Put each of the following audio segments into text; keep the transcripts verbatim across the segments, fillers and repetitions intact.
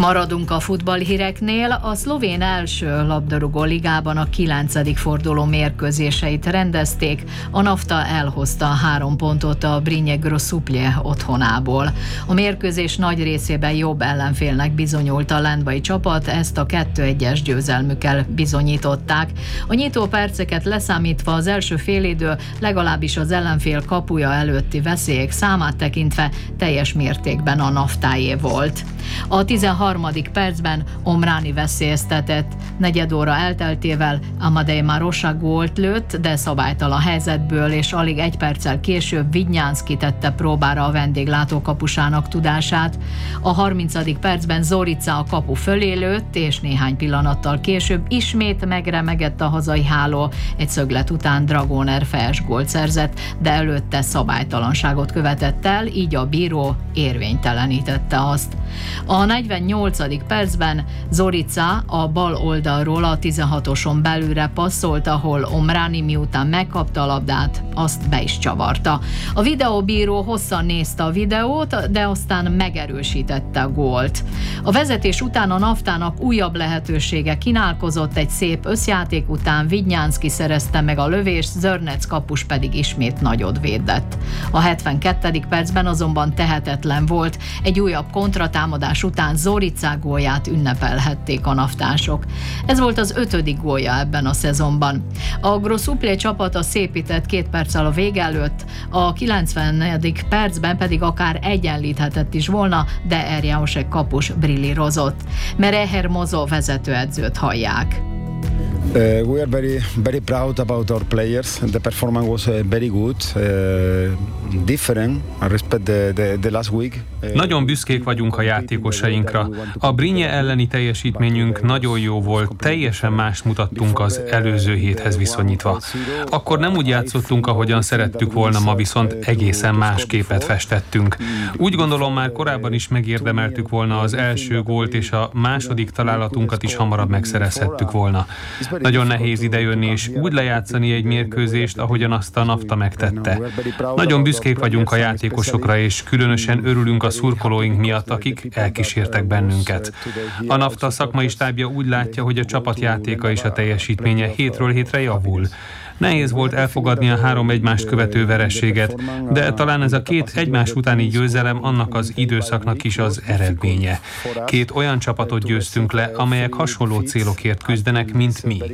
Maradunk a futballhíreknél. A szlovén első labdarúgó ligában a kilencedik forduló mérkőzéseit rendezték. A Nafta elhozta a három pontot a Brinje Grosuplje otthonából. A mérkőzés nagy részében jobb ellenfélnek bizonyult a lendvai csapat, ezt a kettő egyes győzelmükkel bizonyították. A nyitó perceket leszámítva az első félidő legalábbis az ellenfél kapuja előtti veszélyek számát tekintve teljes mértékben a Naftáé volt. A tizenharmadik percben Omráni veszélyeztetett. Negyed óra elteltével Amadej Marosa gólt lőtt, de szabálytalan helyzetből, és alig egy perccel később Vidnyánszki tette próbára a vendéglátókapusának tudását. A harmincadik percben Zorica a kapu fölé lőtt, és néhány pillanattal később ismét megremegett a hazai háló. Egy szöglet után Dragoner fejes gólt szerzett, de előtte szabálytalanságot követett el, így a bíró érvénytelenítette azt. A negyvennyolcadik percben Zorica a bal oldalról a tizenhatoson belülre passzolt, ahol Omráni miután megkapta a labdát, azt be is csavarta. A videóbíró hosszan nézte a videót, de aztán megerősítette a gólt. A vezetés után a Naftának újabb lehetősége kínálkozott, egy szép összjáték után Vidnyánszki szerezte meg a lövést, Zörnec kapus pedig ismét nagyot védett. A hetvenkettedik percben azonban tehetetlen volt, egy újabb kontratámadás után Zorica gólját ünnepelhették a naftások. Ez volt az ötödik gólja ebben a szezonban. A Grosuplje csapata szépített két perccel a vége előtt, a kilencvenedik percben pedig akár egyenlíthetett is volna, de Erjáosek kapus brillírozott. Mere Hermoso vezetőedzőt hallják. Uh, we are very, very proud about our players. The performance was uh, very good, uh, different. I respect the, the, the last week. Uh, nagyon büszkék vagyunk a játékosainkra. A Brinje elleni teljesítményünk nagyon jó volt, teljesen más mutattunk az előző héthez viszonyítva. Akkor nem úgy játszottunk, ahogyan szerettük volna, ma viszont egészen más képet festettünk. Úgy gondolom, már korábban is megérdemeltük volna az első gólt, és a második találatunkat is hamarabb megszerezhettük volna. Nagyon nehéz idejönni és úgy lejátszani egy mérkőzést, ahogyan azt a Nafta megtette. Nagyon büszkék vagyunk a játékosokra, és különösen örülünk a szurkolóink miatt, akik elkísértek bennünket. A Nafta szakmai stábja úgy látja, hogy a csapatjátéka és a teljesítménye hétről hétre javul. Nehéz volt elfogadni a három egymást követő vereséget, de talán ez a két egymás utáni győzelem annak az időszaknak is az eredménye. Két olyan csapatot győztünk le, amelyek hasonló célokért küzdenek, mint mi.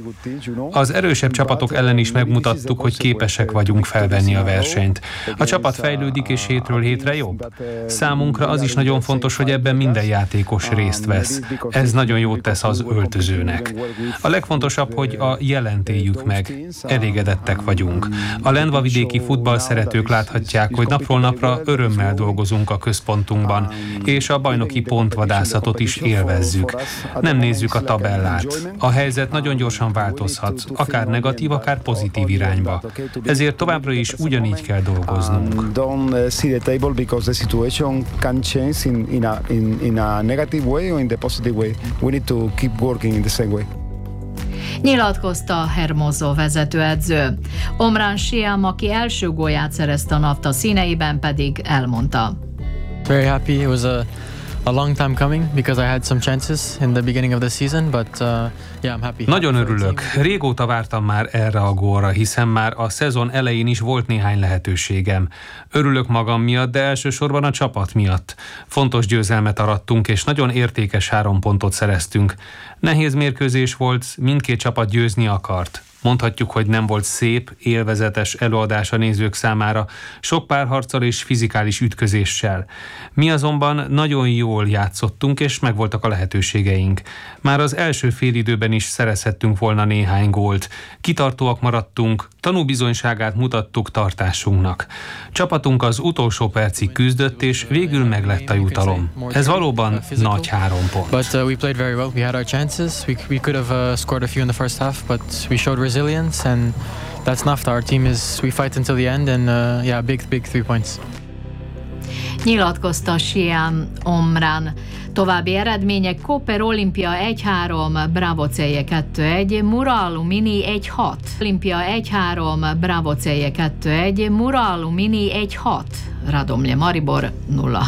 Az erősebb csapatok ellen is megmutattuk, hogy képesek vagyunk felvenni a versenyt. A csapat fejlődik, és hétről hétre jobb. Számunkra az is nagyon fontos, hogy ebben minden játékos részt vesz. Ez nagyon jót tesz az öltözőnek. A legfontosabb, hogy a jelent éljük meg. Elégedettek vagyunk. A lendvavidéki futballszeretők láthatják, hogy napról napra örömmel dolgozunk a központunkban, és a bajnoki pontvadászatot is élvezzük. Nem nézzük a tabellát. A helyzet nagyon gyorsan változhat, akár negatív, akár pozitív irányba. Ezért továbbra is ugyanígy kell dolgoznunk. Nyilatkozta Hermoso vezetőedző. Omrán Siam, aki első gólját szerezte a Nafta színeiben, pedig elmondta. Very happy. It was a a long time coming because I had some chances in the beginning of the season, but uh, yeah, I'm happy. Nagyon örülök. Régóta vártam már erre a gólra, hiszen már a szezon elején is volt néhány lehetőségem. Örülök magam miatt, de elsősorban a csapat miatt. Fontos győzelmet arattunk, és nagyon értékes három pontot szereztünk. Nehéz mérkőzés volt, mindkét csapat győzni akart. Mondhatjuk, hogy nem volt szép, élvezetes előadás a nézők számára, sok párharccal és fizikális ütközéssel. Mi azonban nagyon jól játszottunk, és megvoltak a lehetőségeink. Már az első félidőben is szerezhettünk volna néhány gólt. Kitartóak maradtunk, tanúbizonyságát mutattuk tartásunknak. Csapatunk az utolsó percig küzdött, és végül meglett a jutalom. Ez valóban nagy három pont. But uh, we played very well. We had our chances. We we could have uh, scored a few in the first half, but we showed resilience, and that's Nafta. Our team is, we fight until the end, and uh, yeah, big, big three points. Nyilatkozta Siam Omrán. További eredmények: Koper Olimpia egy három, Bravo-Celje kettő egy, Mura Alumini egy hat. Olimpia egy három, Bravo-Celje kettő egy, Mura Alumini egy hat, Radomlje Maribor nulla.